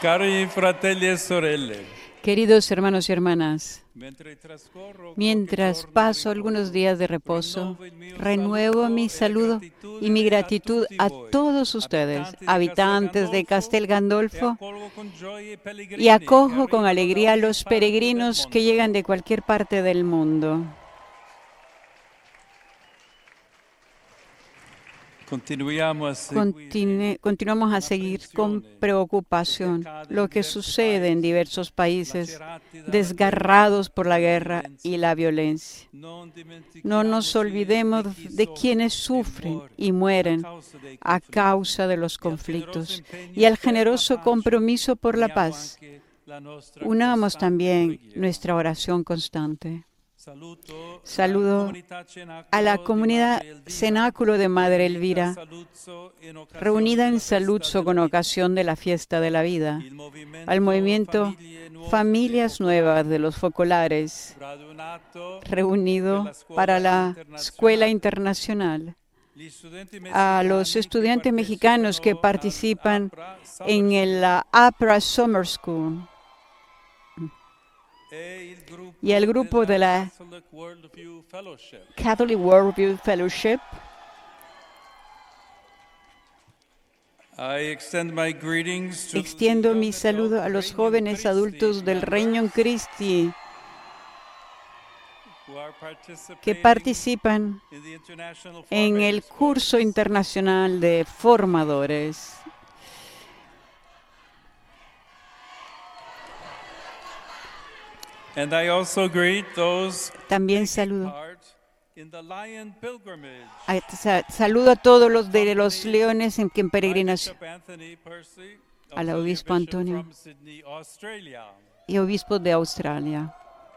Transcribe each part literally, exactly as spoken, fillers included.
Cari fratelli e sorelle, Queridos hermanos y hermanas, mientras paso algunos días de reposo, renuevo mi saludo y mi gratitud a todos ustedes, habitantes de Castel Gandolfo, y acojo con alegría a los peregrinos que llegan de cualquier parte del mundo. Continue, continuamos a seguir con preocupación lo que sucede en diversos países desgarrados por la guerra y la violencia. No nos olvidemos de quienes sufren y mueren a causa de los conflictos y al generoso compromiso por la paz. Unamos también nuestra oración constante. Saludo a la comunidad Cenáculo de Madre Elvira, reunida en Saluzzo con ocasión de la Fiesta de la Vida, al movimiento Familias Nuevas de los Focolares, reunido para la Escuela Internacional, a los estudiantes mexicanos que participan en la APRA Summer School, y el grupo de la Catholic Worldview Fellowship. Extiendo mi saludo a los jóvenes adultos del Regnum Christi que participan en el curso internacional de formadores. And I also greet those También saludo, in the Lion Pilgrimage. a, saludo a todos los de los leones en, en peregrinación, al obispo Antonio y obispo de Australia.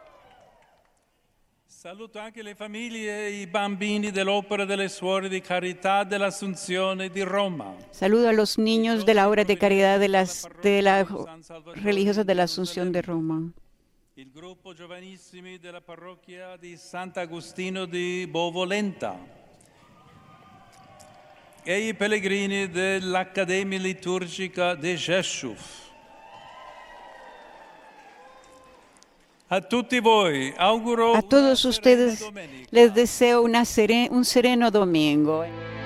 Saluto anche le famiglie e i bambini dell'Opera delle Suore di Carità dell'Assunzione di Roma. Saludo a los niños de la obra de caridad de las de las religiosas de la Asunción de Roma. Il gruppo giovanissimi della parrocchia di Sant'Agostino di Bovolenta e i pellegrini dell'Accademia Liturgica di Rzeszów. A tutti voi auguro a todos ustedes les deseo una seren, un sereno domingo.